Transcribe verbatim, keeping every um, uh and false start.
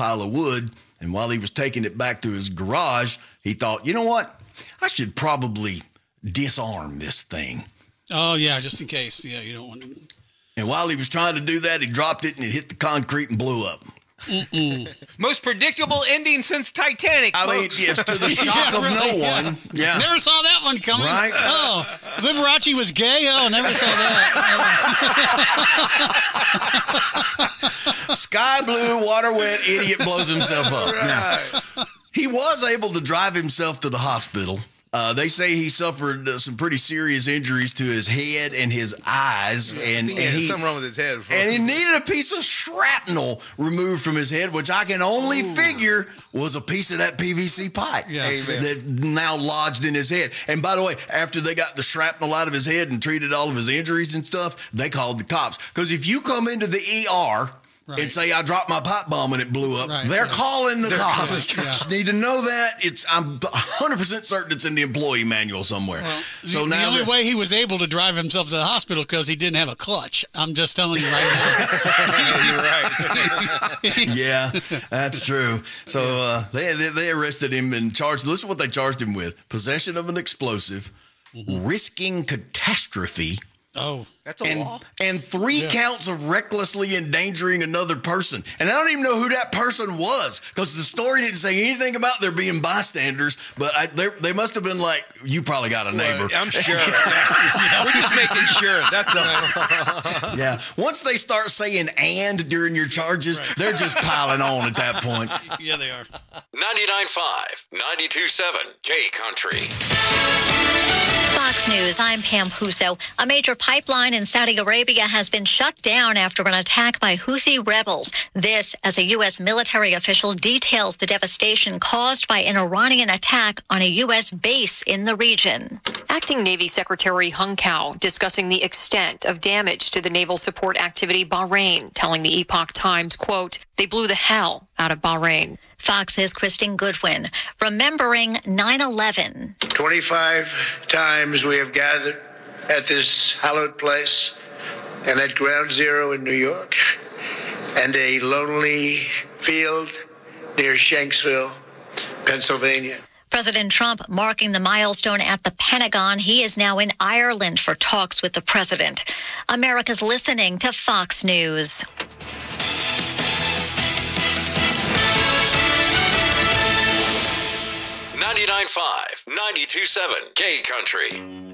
pile of wood. And while he was taking it back to his garage, he thought, you know what? I should probably disarm this thing. Oh, yeah, just in case. Yeah, you don't want to. And while he was trying to do that, he dropped it and it hit the concrete and blew up. Mm-mm. Most predictable ending since Titanic. I folks. mean, yes, to the shock yeah, of really, no yeah. one. Yeah. Never saw that one coming. Right? Oh, Liberace was gay? Oh, never saw that. Sky blue, water wet, idiot blows himself up. Right. Now, he was able to drive himself to the hospital. Uh, they say he suffered uh, some pretty serious injuries to his head and his eyes, and, Yeah, and he something wrong with his head. and he needed a piece of shrapnel removed from his head, which I can only Ooh. figure was a piece of that P V C pipe yeah. that now lodged in his head. And by the way, after they got the shrapnel out of his head and treated all of his injuries and stuff, they called the cops. Because if you come into the E R Right. and say I dropped my pipe bomb and it blew up, right, they're right. calling the they're cops. Yeah. Just need to know that. It's I'm one hundred percent certain it's in the employee manual somewhere. Well, so the, now the only way he was able to drive himself to the hospital because he didn't have a clutch. I'm just telling you right You're right. now. Yeah, that's true. So uh, they, they they arrested him and charged. Listen to what they charged him with: possession of an explosive, mm-hmm. risking catastrophe. Oh, that's a and, law. And three Yeah. counts of recklessly endangering another person. And I don't even know who that person was because the story didn't say anything about there being bystanders, but I, they must have been like, you probably got a neighbor. Well, I'm sure. Yeah. We're just making sure. That's all. Yeah. Once they start saying and during your charges, right. they're just piling on at that point. Yeah, they are. ninety-nine point five, ninety-two point seven, K Country. Fox News, I'm Pam Puso. A major pipeline in Saudi Arabia has been shut down after an attack by Houthi rebels. This, as a U S military official details the devastation caused by an Iranian attack on a U S base in the region. Acting Navy Secretary Hung Kao discussing the extent of damage to the naval support activity Bahrain, telling the Epoch Times, quote, they blew the hell out of Bahrain. Fox's Christine Goodwin, remembering nine eleven. twenty-five times we have gathered at this hallowed place and at Ground Zero in New York and a lonely field near Shanksville, Pennsylvania. President Trump marking the milestone at the Pentagon. He is now in Ireland for talks with the president. America's listening to Fox News. ninety-nine point five, ninety-two point seven, K Country.